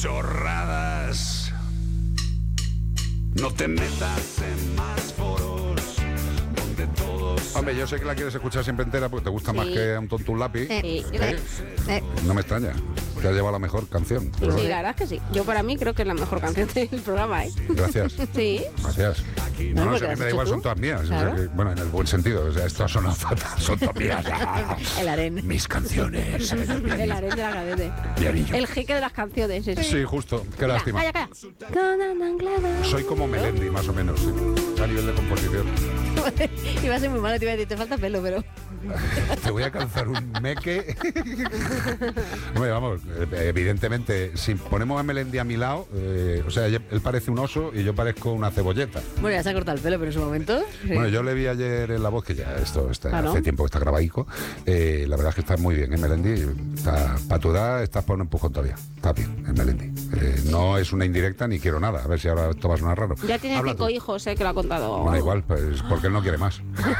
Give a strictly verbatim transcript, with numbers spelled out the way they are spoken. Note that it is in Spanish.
Chorradas. No te metas en más foros donde todos... Hombre, yo sé que la quieres escuchar siempre entera porque te gusta Sí. más que a un tonto un lápiz. Sí. ¿Eh? Eh. No me extraña. Te has llevado la mejor canción. Sí, sí, la verdad es que sí. Yo para mí creo que es la mejor canción del programa, ¿eh? Gracias. Sí. Gracias. No, no, porque si a mí las me da has igual, hecho son tú. todas mías. O sea Claro. que, bueno, en el buen sentido. O sea, estas son, son todas mías. El harén. Mis canciones. El harén de la cadete. Pianillo. El jeque de las canciones. ese. Sí, justo. Qué lástima. Calla, calla. Con Andan Soy como Melendi, más o menos, sí, a nivel de composición. Iba a ser muy malo, te iba a decir, te falta pelo, pero... Te voy a calzar un meque. Hombre, vamos, evidentemente, si ponemos a Melendi a mi lado, eh, o sea, él parece un oso y yo parezco una cebolleta. Bueno, ya se ha cortado el pelo, pero en su momento... sí. Bueno, yo le vi ayer en La Voz, que ya esto está, Ah, ¿no? hace tiempo que está grabadico. Eh, la verdad es que está muy bien, ¿eh, Melendi? Está, para tu edad estás para un empujón todavía. Está bien, ¿eh, Melendi? Eh, no es una indirecta ni quiero nada. A ver si ahora esto va a sonar raro. Ya tiene Habla cinco tú. hijos, eh, que lo ha contado. Bueno, igual, pues porque él no quiere más.